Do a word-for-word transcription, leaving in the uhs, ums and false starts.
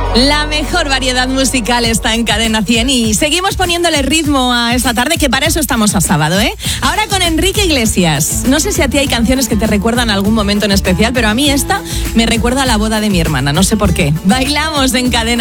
La mejor variedad musical está en Cadena cien y seguimos poniéndole ritmo a esta tarde, que para eso estamos a sábado, ¿eh? Ahora con Enrique Iglesias. No sé si a ti hay canciones que te recuerdan algún momento en especial, pero a mí esta me recuerda a la boda de mi hermana, no sé por qué. Bailamos en Cadena.